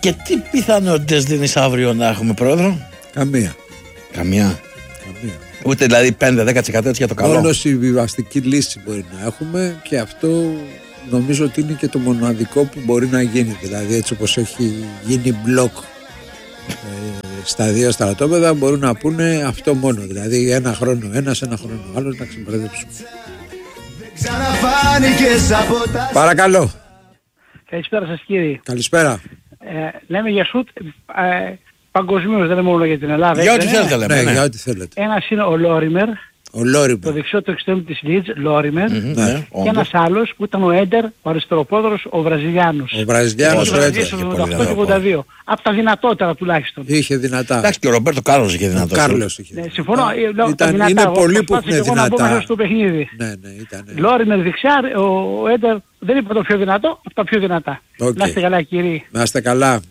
Και τι πιθανότητες δίνεις αύριο να έχουμε πρόεδρο? Καμία. Ούτε δηλαδή 5-10% έτσι για το καλό. Μόνο συμβιβαστική λύση μπορεί να έχουμε και αυτό νομίζω ότι είναι και το μοναδικό που μπορεί να γίνει. Δηλαδή έτσι όπως έχει γίνει μπλοκ στα δύο στρατόπεδα μπορούν να πούνε αυτό μόνο. Δηλαδή ένα χρόνο ένας, ένα χρόνο άλλος να ξεμπερδέψουν. Παρακαλώ. Καλησπέρα σας κύριε. Καλησπέρα. Λέμε για σουτ παγκοσμίως, δεν είναι μόνο για την Ελλάδα. Για ό,τι θέλετε λέμε. Ναι, για ό,τι θέλετε. Ένας είναι ο Λόριμερ, το δεξιό του εξτρέμου της Λίτζ, Λόριμερ. Ναι, και ένας άλλος που ήταν ο Έντερ, ο αριστεροπόδωρος, ο Βραζιλιάνος. Ο Βραζιλιάνος ο Έντερ. Το 88 και 82. Από τα δυνατότερα τουλάχιστον. Είχε δυνατά. Εντάξει, και ο Ρομπέρτο Κάρλος είχε δυνατό. Κάρλος είχε. Ναι, συμφωνώ. Είναι πολλοί που έχουν δυνατά. Στο παιχνίδι. Ναι, ήταν. Λόριμερ δεξιά, ο Έντερ δεν είπε το πιο δυνατό, από τα πιο δυνατά. Να είστε καλά κύριοι. Να είστε καλά.